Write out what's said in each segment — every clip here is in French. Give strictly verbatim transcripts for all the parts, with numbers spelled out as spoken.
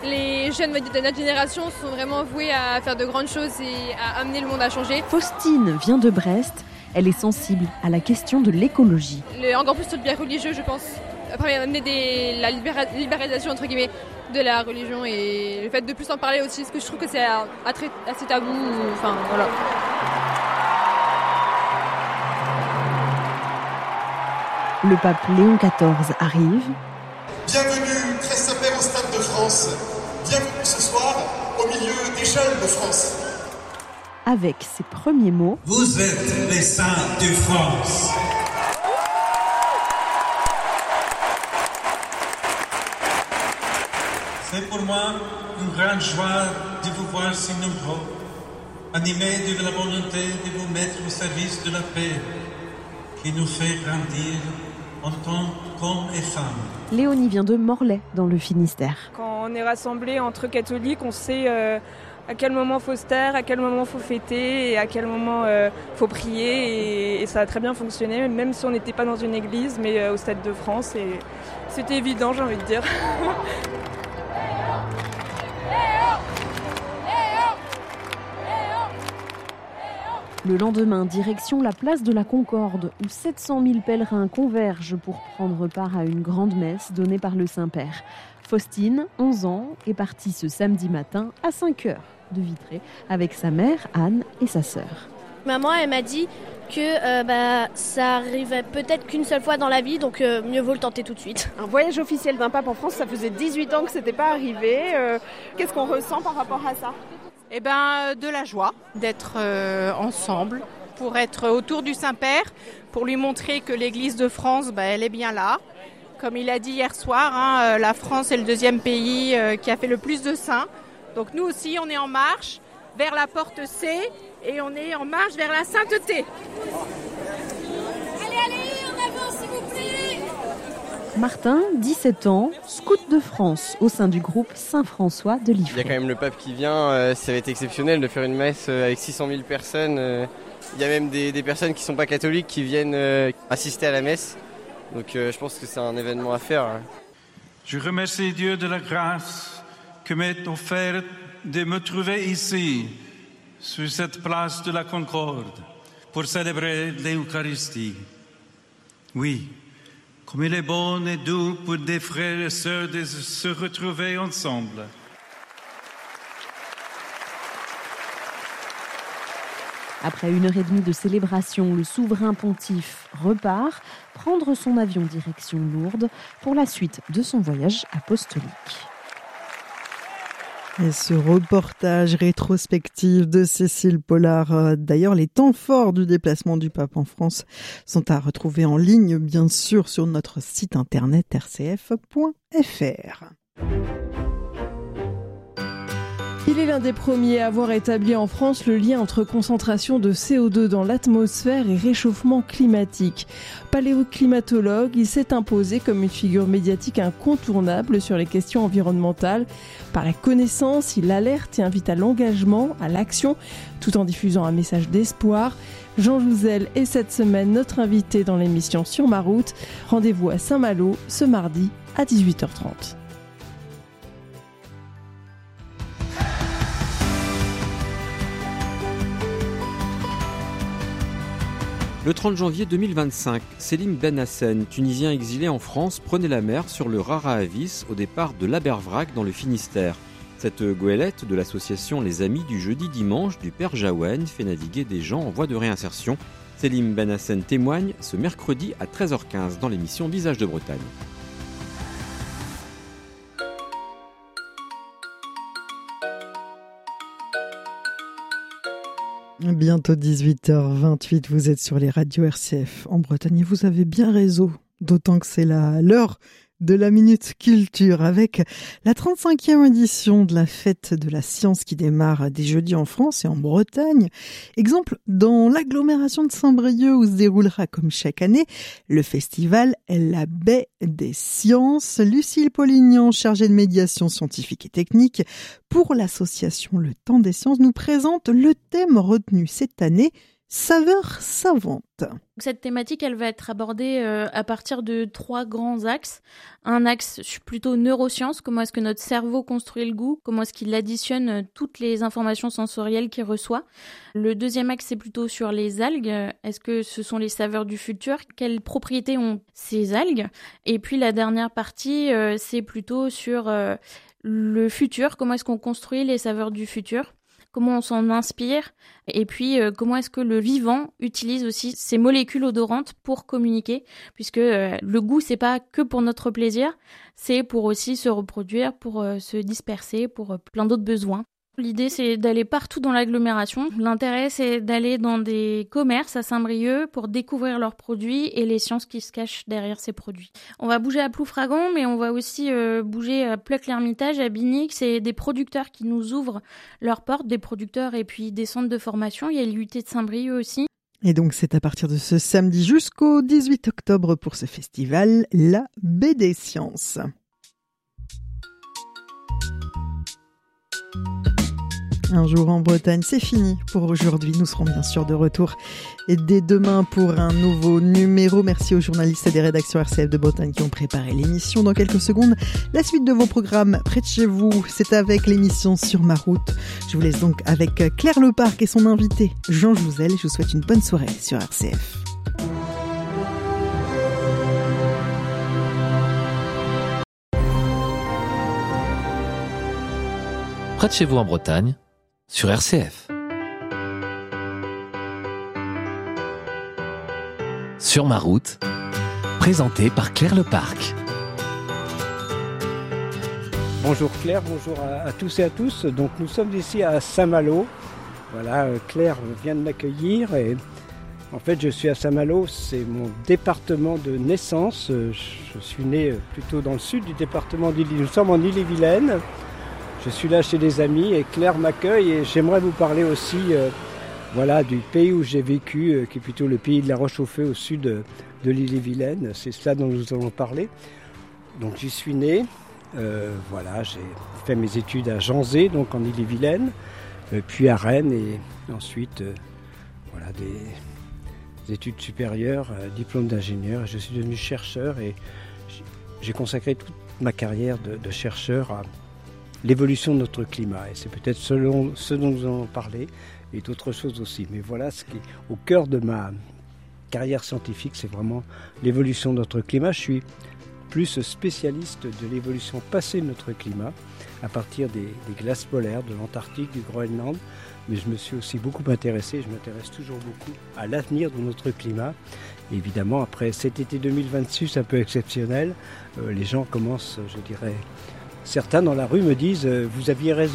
Les jeunes de notre génération sont vraiment voués à faire de grandes choses et à amener le monde à changer. Faustine vient de Brest. Elle est sensible à la question de l'écologie. Le, encore plus sur le biais religieux, je pense. Après, amener des, la libéra, libéralisation, entre guillemets, de la religion et le fait de plus en parler aussi, parce que je trouve que c'est assez tabou. Enfin, voilà. Le pape Léon quatorze arrive. Bienvenue, très Saint-Père, au Stade de France. Bienvenue ce soir au milieu des jeunes de France. Avec ses premiers mots. Vous êtes les saints de France. C'est pour moi une grande joie de vous voir si nombreux, animés de la volonté de vous mettre au service de la paix qui nous fait grandir en tant qu'hommes et femmes. Léonie vient de Morlaix, dans le Finistère. Quand on est rassemblés entre catholiques, on sait euh, à quel moment il faut se taire, à quel moment il faut fêter et à quel moment il euh, faut prier. Et, et ça a très bien fonctionné, même si on n'était pas dans une église, mais euh, au Stade de France. Et c'était évident, j'ai envie de dire. Le lendemain, direction la place de la Concorde, où sept cent mille pèlerins convergent pour prendre part à une grande messe donnée par le Saint-Père. Faustine, onze ans, est partie ce samedi matin à cinq heures de Vitré avec sa mère, Anne, et sa sœur. Maman, elle m'a dit que euh, bah, ça arrivait peut-être qu'une seule fois dans la vie, donc euh, mieux vaut le tenter tout de suite. Un voyage officiel d'un pape en France, ça faisait dix-huit ans que c'était pas arrivé. Euh, qu'est-ce qu'on ressent par rapport à ça ? Eh ben, de la joie d'être euh, ensemble, pour être autour du Saint-Père, pour lui montrer que l'Église de France, bah, elle est bien là. Comme il a dit hier soir, hein, la France est le deuxième pays euh, qui a fait le plus de saints. Donc nous aussi, on est en marche vers la porte C et on est en marche vers la sainteté. Allez, allez, en avant, s'il vous plaît. Martin, dix-sept ans, scout de France au sein du groupe Saint-François de Liffré. Il y a quand même le pape qui vient, euh, ça va être exceptionnel de faire une messe euh, avec six cent mille personnes. Euh, il y a même des, des personnes qui ne sont pas catholiques qui viennent euh, assister à la messe. Donc euh, je pense que c'est un événement à faire. Hein. Je remercie Dieu de la grâce que m'est offerte de me trouver ici, sur cette place de la Concorde, pour célébrer l'Eucharistie. Oui. Comme il est bon et doux pour des frères et sœurs de se retrouver ensemble. Après une heure et demie de célébration, le souverain pontife repart prendre son avion direction Lourdes pour la suite de son voyage apostolique. Et ce reportage rétrospectif de Cécile Pollard, d'ailleurs les temps forts du déplacement du pape en France sont à retrouver en ligne bien sûr sur notre site internet r c f point f r. Il est l'un des premiers à avoir établi en France le lien entre concentration de C O deux dans l'atmosphère et réchauffement climatique. Paléoclimatologue, il s'est imposé comme une figure médiatique incontournable sur les questions environnementales. Par la connaissance, il alerte et invite à l'engagement, à l'action, tout en diffusant un message d'espoir. Jean Jouzel est cette semaine notre invité dans l'émission Sur ma route. Rendez-vous à Saint-Malo ce mardi à dix-huit heures trente. Le trente janvier deux mille vingt-cinq, Selim Ben Hassen, Tunisien exilé en France, prenait la mer sur le Rara Avis au départ de l'Abervrac dans le Finistère. Cette goélette de l'association Les Amis du Jeudi Dimanche du Père Jaouen fait naviguer des gens en voie de réinsertion. Selim Ben Hassen témoigne ce mercredi à treize heures quinze dans l'émission Visage de Bretagne. Bientôt dix-huit heures vingt-huit, vous êtes sur les radios R C F en Bretagne et vous avez bien raison, d'autant que c'est la, l'heure de la Minute Culture avec la trente-cinquième édition de la Fête de la Science qui démarre dès jeudi en France et en Bretagne. Exemple, dans l'agglomération de Saint-Brieuc où se déroulera comme chaque année le festival La Baie des Sciences. Lucille Polignan, chargée de médiation scientifique et technique pour l'association Le Temps des Sciences, nous présente le thème retenu cette année, Saveurs savantes. Cette thématique, elle va être abordée euh, à partir de trois grands axes. Un axe plutôt neurosciences, comment est-ce que notre cerveau construit le goût, comment est-ce qu'il additionne euh, toutes les informations sensorielles qu'il reçoit. Le deuxième axe, c'est plutôt sur les algues. Est-ce que ce sont les saveurs du futur? Quelles propriétés ont ces algues? Et puis la dernière partie, euh, c'est plutôt sur euh, le futur, comment est-ce qu'on construit les saveurs du futur? Comment on s'en inspire, et puis euh, comment est-ce que le vivant utilise aussi ces molécules odorantes pour communiquer, puisque euh, le goût, c'est pas que pour notre plaisir, c'est pour aussi se reproduire, pour euh, se disperser, pour euh, plein d'autres besoins. L'idée, c'est d'aller partout dans l'agglomération. L'intérêt, c'est d'aller dans des commerces à Saint-Brieuc pour découvrir leurs produits et les sciences qui se cachent derrière ces produits. On va bouger à Ploufragan, mais on va aussi euh, bouger à Pleuc-l'Hermitage, à Binic. C'est des producteurs qui nous ouvrent leurs portes, des producteurs et puis des centres de formation. Il y a l'U T de Saint-Brieuc aussi. Et donc c'est à partir de ce samedi jusqu'au dix-huit octobre pour ce festival, la Baie des Sciences. Un jour en Bretagne, c'est fini pour aujourd'hui. Nous serons bien sûr de retour et dès demain pour un nouveau numéro. Merci aux journalistes et des rédactions R C F de Bretagne qui ont préparé l'émission. Dans quelques secondes, la suite de vos programmes près de chez vous, c'est avec l'émission Sur ma route. Je vous laisse donc avec Claire Leparc et son invité Jean Jouzel. Je vous souhaite une bonne soirée sur R C F. Près de chez vous en Bretagne, sur R C F. Sur ma route, présenté par Claire Leparc. Bonjour Claire, bonjour à, à tous et à tous. Donc nous sommes ici à Saint-Malo. Voilà, Claire vient de m'accueillir et en fait je suis à Saint-Malo, c'est mon département de naissance. Je suis né plutôt dans le sud du département d'Ille. Nous sommes en Ille-et-Vilaine. Je suis là chez des amis et Claire m'accueille et j'aimerais vous parler aussi euh, voilà, du pays où j'ai vécu, euh, qui est plutôt le pays de la Rochauffée au sud de, de l'Ille-et-Vilaine. C'est cela dont nous allons parler. Donc j'y suis né, euh, voilà, j'ai fait mes études à Janzé, donc en Ille-et-Vilaine, euh, puis à Rennes et ensuite euh, voilà, des, des études supérieures, euh, diplôme d'ingénieur. Je suis devenu chercheur et j'ai consacré toute ma carrière de, de chercheur à l'évolution de notre climat. Et c'est peut-être selon ce dont nous allons parler et d'autres choses aussi. Mais voilà, ce qui est au cœur de ma carrière scientifique, c'est vraiment l'évolution de notre climat. Je suis plus spécialiste de l'évolution passée de notre climat à partir des, des glaces polaires, de l'Antarctique, du Groenland. Mais je me suis aussi beaucoup intéressé, je m'intéresse toujours beaucoup à l'avenir de notre climat. Et évidemment, après cet été deux mille vingt-six un peu exceptionnel, euh, les gens commencent, je dirais, certains dans la rue me disent euh, « vous aviez raison ».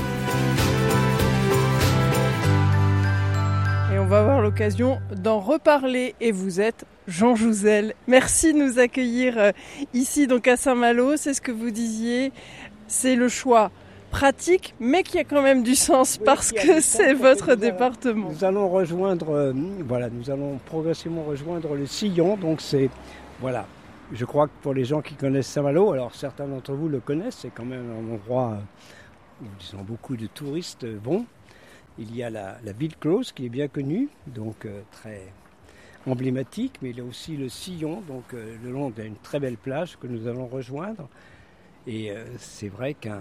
Et on va avoir l'occasion d'en reparler. Et vous êtes Jean Jouzel. Merci de nous accueillir euh, ici donc à Saint-Malo. C'est ce que vous disiez, c'est le choix pratique, mais qui a quand même du sens oui, parce que c'est votre département. Nous allons rejoindre, euh, voilà, nous allons progressivement rejoindre le Sillon. Donc c'est, voilà. Je crois que pour les gens qui connaissent Saint-Malo, alors certains d'entre vous le connaissent, c'est quand même un endroit où disons, beaucoup de touristes vont. Il y a la, la ville close qui est bien connue, donc euh, très emblématique, mais il y a aussi le Sillon, donc euh, le long d'une très belle plage que nous allons rejoindre. Et euh, c'est vrai qu'un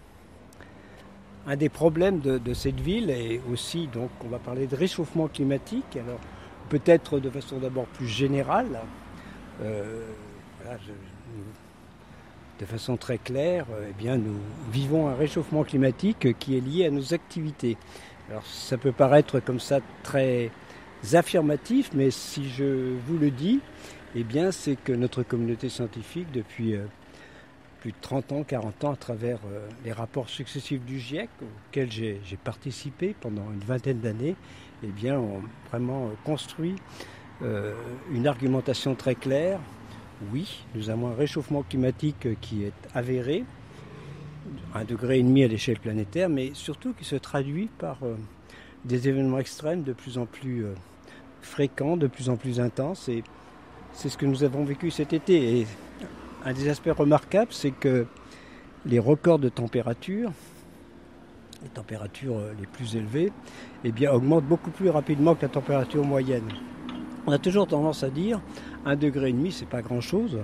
un des problèmes de, de cette ville est aussi, donc on va parler de réchauffement climatique, alors peut-être de façon d'abord plus générale. Euh, Voilà, je, de façon très claire, eh bien, nous vivons un réchauffement climatique qui est lié à nos activités. Alors ça peut paraître comme ça très affirmatif, mais si je vous le dis, eh bien, c'est que notre communauté scientifique, depuis euh, plus de trente ans, quarante ans, à travers euh, les rapports successifs du GIEC, auxquels j'ai, j'ai participé pendant une vingtaine d'années, eh bien, ont vraiment construit euh, une argumentation très claire. Oui, nous avons un réchauffement climatique qui est avéré, un degré et demi à l'échelle planétaire, mais surtout qui se traduit par euh, des événements extrêmes de plus en plus euh, fréquents, de plus en plus intenses. Et c'est ce que nous avons vécu cet été. Et un des aspects remarquables, c'est que les records de température les températures les plus élevées, eh bien, augmentent beaucoup plus rapidement que la température moyenne. On a toujours tendance à dire un degré et demi, c'est pas grand-chose.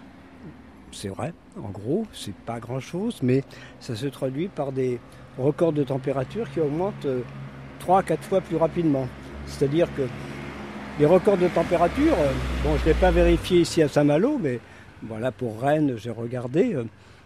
C'est vrai, en gros, c'est pas grand-chose, mais ça se traduit par des records de température qui augmentent trois à quatre fois plus rapidement. C'est-à-dire que les records de température, bon, je ne l'ai pas vérifié ici à Saint-Malo, mais voilà, pour Rennes, j'ai regardé.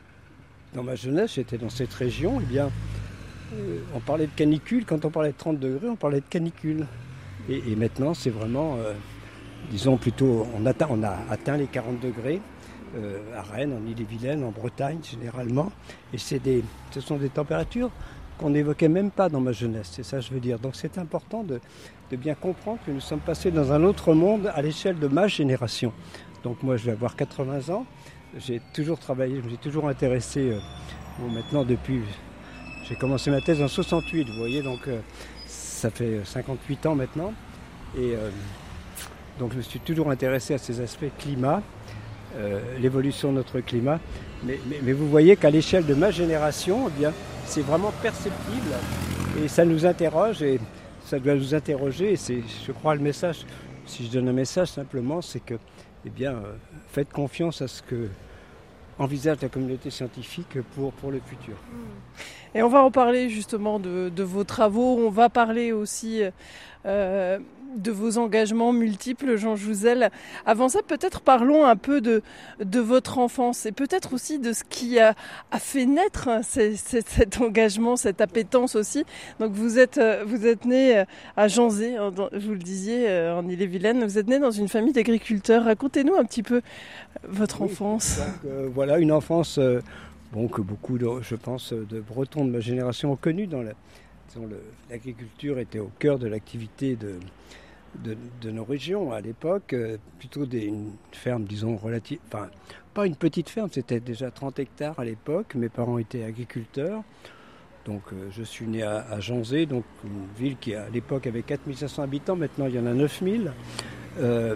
Dans ma jeunesse, j'étais dans cette région, eh bien, euh, on parlait de canicule. Quand on parlait de trente degrés, on parlait de canicule. Et, et maintenant, c'est vraiment, euh, disons plutôt, on, atteint, on a atteint les quarante degrés euh, à Rennes, en Ille-et-Vilaine, en Bretagne généralement. Et c'est des, ce sont des températures qu'on n'évoquait même pas dans ma jeunesse, c'est ça que je veux dire. Donc c'est important de, de bien comprendre que nous sommes passés dans un autre monde à l'échelle de ma génération. Donc moi je vais avoir quatre-vingts ans, j'ai toujours travaillé, je me suis toujours intéressé, euh, bon, maintenant depuis, j'ai commencé ma thèse en soixante-huit, vous voyez, donc euh, ça fait cinquante-huit ans maintenant. Et euh, donc je me suis toujours intéressé à ces aspects climat, euh, l'évolution de notre climat. Mais, mais, mais vous voyez qu'à l'échelle de ma génération, eh bien, c'est vraiment perceptible et ça nous interroge et ça doit nous interroger. Et c'est, je crois, le message, si je donne un message simplement, c'est que, eh bien, euh, faites confiance à ce que envisage la communauté scientifique pour, pour le futur. Et on va en parler justement de, de vos travaux, on va parler aussi euh, de vos engagements multiples, Jean Jouzel. Avant ça, peut-être parlons un peu de, de votre enfance et peut-être aussi de ce qui a, a fait naître ces, ces, cet engagement, cette appétence aussi. Donc vous êtes, vous êtes né à Janzé, vous le disiez, en Ille-et-Vilaine. Vous êtes né dans une famille d'agriculteurs. Racontez-nous un petit peu votre oui, enfance. Donc, euh, voilà, une enfance euh, bon, que beaucoup, de, je pense, de Bretons de ma génération ont connue. Dans la, disons, le, l'agriculture était au cœur de l'activité de De, de nos régions à l'époque, euh, plutôt des, une ferme, disons, relative, enfin, pas une petite ferme, c'était déjà trente hectares à l'époque. Mes parents étaient agriculteurs, donc euh, je suis né à, à Janzé, donc une ville qui à l'époque avait quatre mille cinq cents habitants, maintenant il y en a neuf mille. Euh,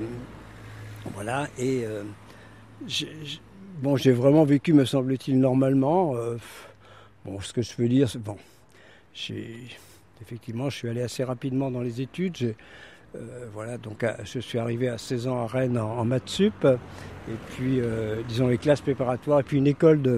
voilà, et euh, j'ai, j'ai, bon, j'ai vraiment vécu, me semble-t-il, normalement. Euh, bon, ce que je veux dire, c'est bon, j'ai, effectivement, je suis allé assez rapidement dans les études. J'ai, Euh, voilà, donc à, je suis arrivé à seize ans à Rennes en, en maths sup, et puis euh, disons les classes préparatoires, et puis une école de,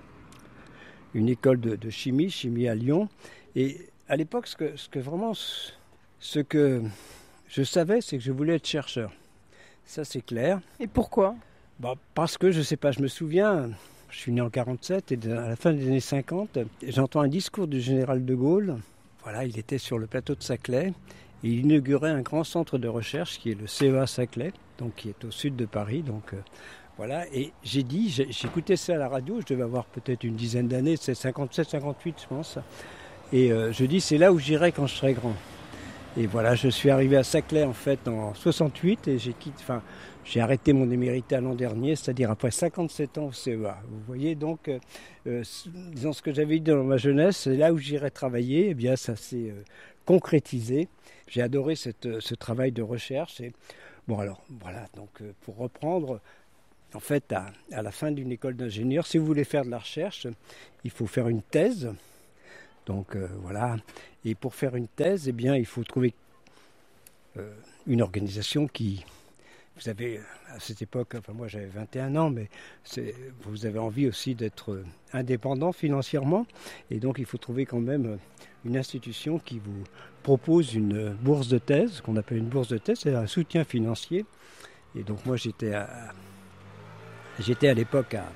une école de, de chimie, chimie à Lyon. Et à l'époque, ce que, ce que vraiment, ce que je savais, c'est que je voulais être chercheur. Ça, c'est clair. Et pourquoi ? Bah, parce que je sais pas, je me souviens, je suis né en quarante-sept et à la fin des années cinquante, j'entends un discours du général de Gaulle. Voilà, il était sur le plateau de Saclay. Et il inaugurait un grand centre de recherche qui est le C E A Saclay, donc qui est au sud de Paris. Donc euh, voilà. Et j'ai dit, j'ai, j'écoutais ça à la radio, je devais avoir peut-être une dizaine d'années, c'est cinquante-sept, cinquante-huit, je pense. Et euh, je dis, c'est là où j'irai quand je serai grand. Et voilà, je suis arrivé à Saclay en fait en soixante-huit et j'ai quitté, enfin, j'ai arrêté mon éméritat l'an dernier, c'est-à-dire après cinquante-sept ans au C E A. Vous voyez donc, euh, euh, disons ce que j'avais dit dans ma jeunesse, c'est là où j'irai travailler. Eh bien, ça s'est euh, concrétisé. J'ai adoré cette, ce travail de recherche. Et, bon alors, voilà, donc euh, pour reprendre, en fait, à, à la fin d'une école d'ingénieur, si vous voulez faire de la recherche, il faut faire une thèse. Donc euh, voilà, et pour faire une thèse, eh bien, il faut trouver euh, une organisation qui... Vous avez, à cette époque, enfin moi j'avais vingt et un ans, mais c'est, vous avez envie aussi d'être indépendant financièrement. Et donc il faut trouver quand même une institution qui vous propose une bourse de thèse, qu'on appelle une bourse de thèse, c'est un soutien financier. Et donc moi j'étais à, j'étais à l'époque à,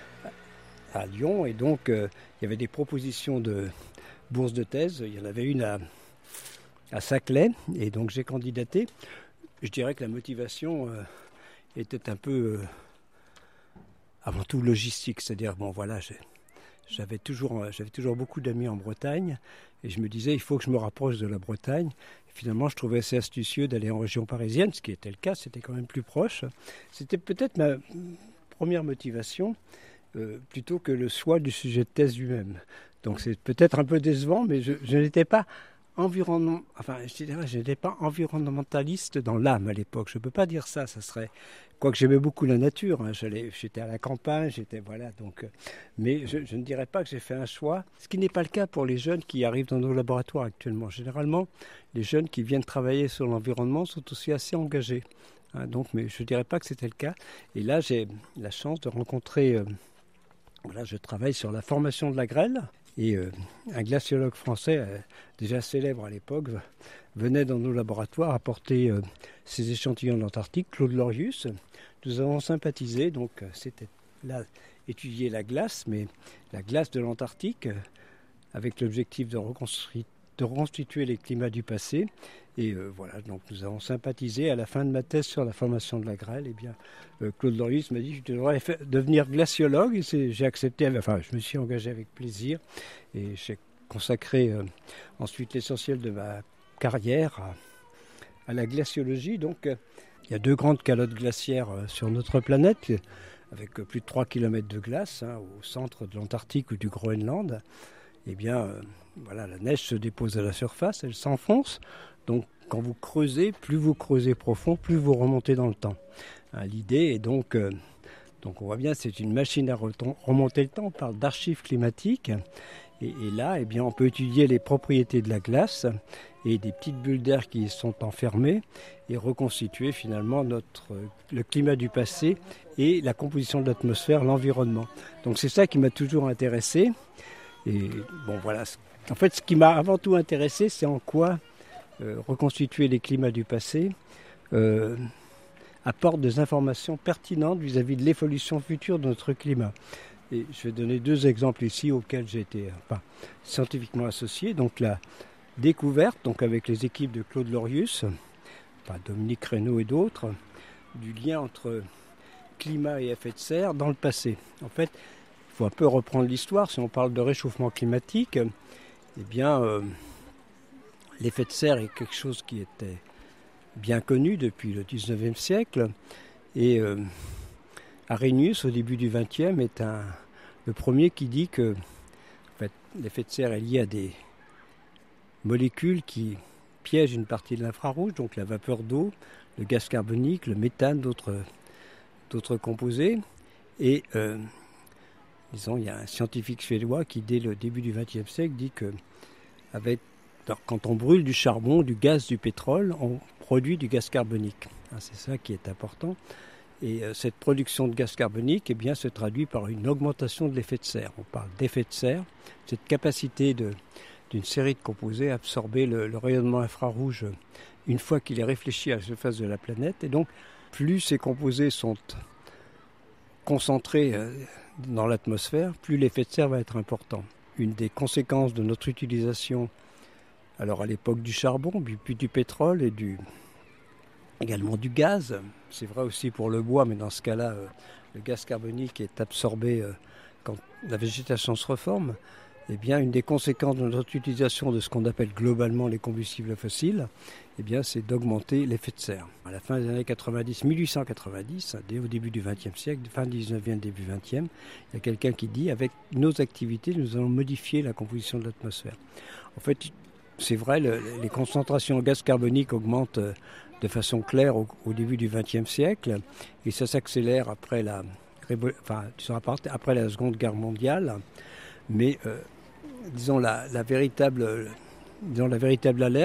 à Lyon, et donc euh, il y avait des propositions de bourse de thèse. Il y en avait une à, à Saclay, et donc j'ai candidaté. Je dirais que la motivation euh, était un peu, euh, avant tout, logistique. C'est-à-dire, bon, voilà, j'ai, j'avais, toujours, j'avais toujours beaucoup d'amis en Bretagne. Et je me disais, il faut que je me rapproche de la Bretagne. Et finalement, je trouvais assez astucieux d'aller en région parisienne, ce qui était le cas, c'était quand même plus proche. C'était peut-être ma première motivation, euh, plutôt que le choix du sujet de thèse lui-même. Donc c'est peut-être un peu décevant, mais je, je n'étais pas environnement, enfin, je dirais, je n'étais pas environnementaliste dans l'âme à l'époque. Je ne peux pas dire ça, ça serait... Quoique j'aimais beaucoup la nature, hein, j'allais, j'étais à la campagne, j'étais, voilà, donc... Euh, mais je, je ne dirais pas que j'ai fait un choix, ce qui n'est pas le cas pour les jeunes qui arrivent dans nos laboratoires actuellement. Généralement, les jeunes qui viennent travailler sur l'environnement sont aussi assez engagés. Hein, donc, mais je ne dirais pas que c'était le cas. Et là, j'ai la chance de rencontrer... Euh, voilà, je travaille sur la formation de la grêle. Et euh, un glaciologue français, euh, déjà célèbre à l'époque, venait dans nos laboratoires apporter euh, ses échantillons d'Antarctique, Claude Lorius. Nous avons sympathisé, donc euh, c'était là étudier la glace, mais la glace de l'Antarctique, euh, avec l'objectif de, reconstru- de reconstituer les climats du passé. Et euh, voilà, donc nous avons sympathisé. À la fin de ma thèse sur la formation de la grêle, eh bien, euh, Claude Lorius m'a dit que je devrais faire, devenir glaciologue. Et c'est, j'ai accepté, enfin, je me suis engagé avec plaisir. Et j'ai consacré euh, ensuite l'essentiel de ma carrière à, à la glaciologie. Donc, euh, il y a deux grandes calottes glaciaires euh, sur notre planète, avec euh, plus de trois kilomètres de glace, hein, au centre de l'Antarctique ou du Groenland. Eh bien, euh, voilà, la neige se dépose à la surface, elle s'enfonce. Donc, quand vous creusez, plus vous creusez profond, plus vous remontez dans le temps. Hein, l'idée est donc, euh, donc, on voit bien, c'est une machine à remonter le temps. On parle d'archives climatiques. Et, et là, eh bien, on peut étudier les propriétés de la glace et des petites bulles d'air qui y sont enfermées et reconstituer finalement notre, le climat du passé et la composition de l'atmosphère, l'environnement. Donc, c'est ça qui m'a toujours intéressé. Et bon, voilà. En fait, ce qui m'a avant tout intéressé, c'est en quoi Euh, reconstituer les climats du passé euh, apporte des informations pertinentes vis-à-vis de l'évolution future de notre climat. Et je vais donner deux exemples ici auxquels j'ai été enfin, scientifiquement associé. Donc la découverte, donc avec les équipes de Claude Lorius, enfin, Dominique Reynaud et d'autres, du lien entre climat et effet de serre dans le passé. En fait, il faut un peu reprendre l'histoire. Si on parle de réchauffement climatique, eh bien... Euh, l'effet de serre est quelque chose qui était bien connu depuis le dix-neuvième siècle. Et euh, Arrhenius, au début du vingtième, est un, le premier qui dit que en fait, l'effet de serre est lié à des molécules qui piègent une partie de l'infrarouge, donc la vapeur d'eau, le gaz carbonique, le méthane, d'autres, d'autres composés. Et euh, disons, il y a un scientifique suédois qui, dès le début du vingtième siècle, dit que avec Alors, quand on brûle du charbon, du gaz, du pétrole, on produit du gaz carbonique. C'est ça qui est important. Et euh, cette production de gaz carbonique eh bien, se traduit par une augmentation de l'effet de serre. On parle d'effet de serre, cette capacité de, d'une série de composés à absorber le, le rayonnement infrarouge une fois qu'il est réfléchi à la surface de la planète. Et donc, plus ces composés sont concentrés euh, dans l'atmosphère, plus l'effet de serre va être important. Une des conséquences de notre utilisation alors à l'époque du charbon, puis du pétrole et du, également du gaz. C'est vrai aussi pour le bois, mais dans ce cas-là, euh, le gaz carbonique est absorbé euh, quand la végétation se reforme. Eh bien, une des conséquences de notre utilisation de ce qu'on appelle globalement les combustibles fossiles, eh bien, c'est d'augmenter l'effet de serre. À la fin des années quatre-vingt-dix, mille huit cent quatre-vingt-dix, dès au début du vingtième siècle, fin dix-neuvième, début vingtième, il y a quelqu'un qui dit, avec nos activités, nous allons modifier la composition de l'atmosphère. En fait, c'est vrai, le, les concentrations en gaz carbonique augmentent de façon claire au, au début du vingtième siècle et ça s'accélère après la, enfin, après la Seconde Guerre mondiale. Mais euh, disons la, la véritable, disons la véritable alerte,